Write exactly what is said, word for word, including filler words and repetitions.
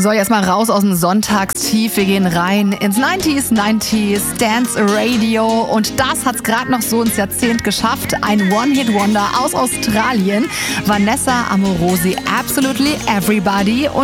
So, jetzt mal raus aus dem Sonntagstief. Wir gehen rein ins neunziger, neunziger Dance Radio. Und das hat's gerade noch so ins Jahrzehnt geschafft. Ein One-Hit-Wonder aus Australien. Vanessa Amorosi, Absolutely Everybody. Und